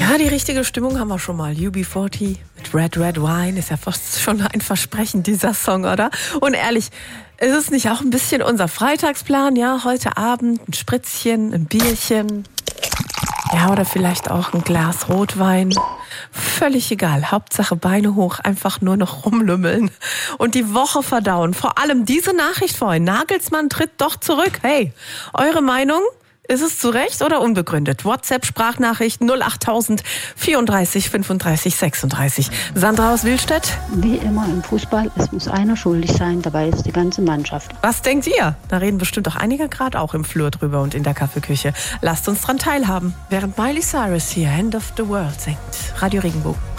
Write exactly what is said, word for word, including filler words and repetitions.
Ja, die richtige Stimmung haben wir schon mal. U B vierzig mit Red Red Wine ist ja fast schon ein Versprechen, dieser Song, oder? Und ehrlich, ist es nicht auch ein bisschen unser Freitagsplan? Ja, heute Abend ein Spritzchen, ein Bierchen. Ja, oder vielleicht auch ein Glas Rotwein. Völlig egal. Hauptsache Beine hoch, einfach nur noch rumlümmeln und die Woche verdauen. Vor allem diese Nachricht vorhin. Nagelsmann tritt doch zurück. Hey, eure Meinung? Ist es zu Recht oder unbegründet? WhatsApp-Sprachnachricht null achttausend vierunddreißig fünfunddreißig sechsunddreißig. Sandra aus Willstedt? Wie immer im Fußball, es muss einer schuldig sein, dabei ist die ganze Mannschaft. Was denkt ihr? Da reden bestimmt auch einige gerade auch im Flur drüber und in der Kaffeeküche. Lasst uns dran teilhaben. Während Miley Cyrus hier End of the World singt. Radio Regenbogen.